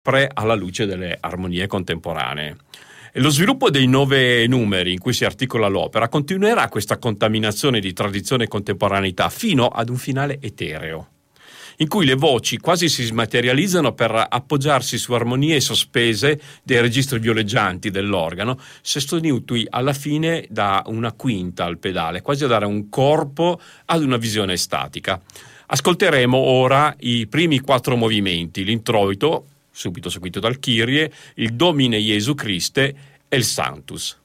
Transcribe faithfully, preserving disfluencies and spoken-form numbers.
alla luce delle armonie contemporanee. E lo sviluppo dei nove numeri in cui si articola l'opera continuerà questa contaminazione di tradizione e contemporaneità fino ad un finale etereo, in cui le voci quasi si smaterializzano per appoggiarsi su armonie sospese dei registri violeggianti dell'organo, sostenuti alla fine da una quinta al pedale, quasi a dare un corpo ad una visione estatica. Ascolteremo ora i primi quattro movimenti, l'introito, subito seguito dal Kyrie, il Domine Jesu Christe e il Sanctus.